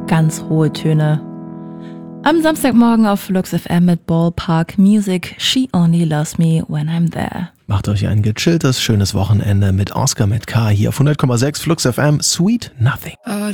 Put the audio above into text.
ganz hohe Töne. Am Samstagmorgen auf Flux FM mit Ballpark Music, She Only Loves Me When I'm There. Macht euch ein gechilltes, schönes Wochenende mit Oscar mit K hier auf 100,6 Flux FM, Sweet Nothing.